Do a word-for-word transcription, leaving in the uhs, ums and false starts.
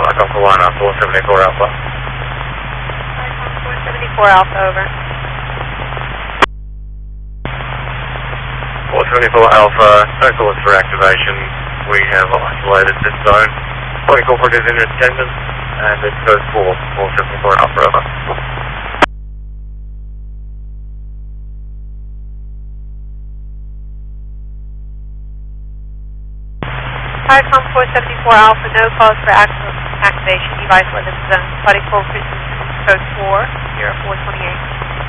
Icon for one, four seventy-four Alpha. Icon four seventy-four Alpha, over. four seventy-four Alpha, no cause for activation. We have isolated this zone. Flight corporate is in attendance, and it's code four, four seventy-four Alpha, over. Icon four seventy-four Alpha, no cause for activation. You've isolated the zone. Flight corporate is code four, zero four twenty-eight.